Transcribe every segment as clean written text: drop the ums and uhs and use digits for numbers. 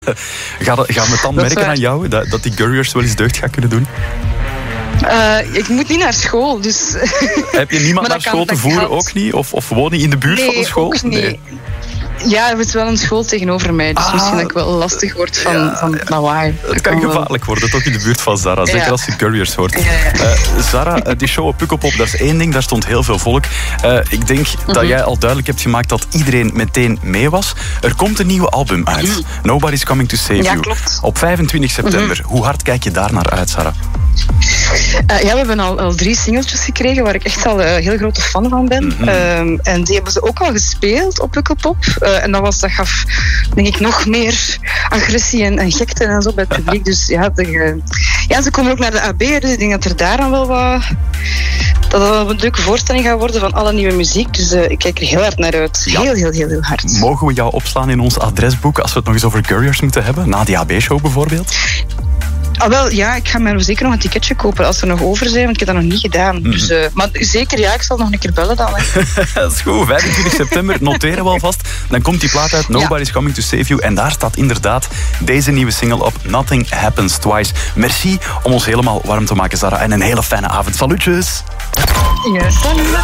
Gaat het dan merken aan jou dat die Gurriers wel eens deugd gaat kunnen doen? Ik moet niet naar school, dus... Heb je niemand naar school te voeren? Ook niet? Of woon je in de buurt van de school? Ook niet. Nee. Ja, er is wel een school tegenover mij, dus misschien dat ik wel lastig word van het lawaai. Het kan gevaarlijk worden, toch in de buurt van Zara, zeker als je Gurriers hoort. Zara, die show op Pukkelpop, dat is één ding, daar stond heel veel volk. Ik denk dat jij al duidelijk hebt gemaakt dat iedereen meteen mee was. Er komt een nieuwe album uit, Nobody's Coming to Save You. Klopt. Op 25 september. Hoe hard kijk je daar naar uit, Zara? We hebben al 3 singeltjes gekregen waar ik echt al een heel grote fan van ben. En die hebben ze ook al gespeeld op Pukkelpop. En dat gaf, denk ik, nog meer agressie en gekte en zo bij het publiek. Dus ze komen ook naar de AB. Dus ik denk dat er daar dan wel dat het een leuke voorstelling gaat worden van alle nieuwe muziek. Dus ik kijk er heel hard naar uit. Ja. Heel hard. Mogen we jou opslaan in ons adresboek als we het nog eens over Gurriers moeten hebben? Na die AB-show bijvoorbeeld? Ik ga mij zeker nog een ticketje kopen als er nog over zijn, want ik heb dat nog niet gedaan. Dus, maar zeker, ik zal nog een keer bellen dan. Hè. Dat is goed, 25 september, noteren we alvast. Dan komt die plaat uit, Nobody's Coming to Save You. En daar staat inderdaad deze nieuwe single op, Nothing Happens Twice. Merci om ons helemaal warm te maken, Zara. En een hele fijne avond. Salutjes! Yes,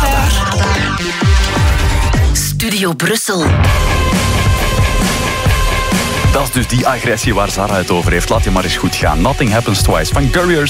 Studio Brussel. Dat is dus die agressie waar Zara het over heeft. Laat je maar eens goed gaan. Nothing Happens Twice van Gurriers.